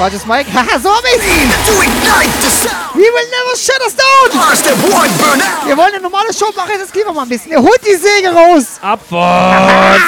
Falsches Mike. Haha, Zombies! We will never shut us down! Wir wollen eine normale Show machen, jetzt gehen wir mal ein bisschen. Ihr holt die Säge raus! Abfahrt!